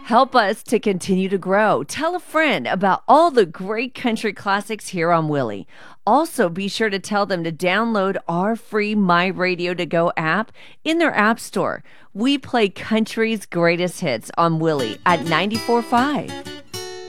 Help us to continue to grow. Tell a friend about all the great country classics here on Willie. Also, be sure to tell them to download our free My Radio to Go app in their app store. We play country's greatest hits on Willie at 94.5.